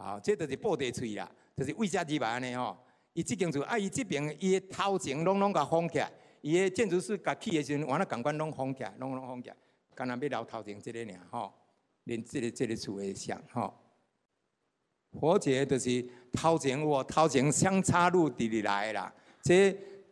好，这就是布袋喙啦，就是为遮入来安尼吼。伊即间厝啊，伊即边伊的头前拢甲封起来，伊的建筑师甲起的时阵，完了共款拢封起来，拢封起来，干那要留头前即个尔吼，连即个厝的像吼。佛节就是头前有头前相插入伫入来啦，这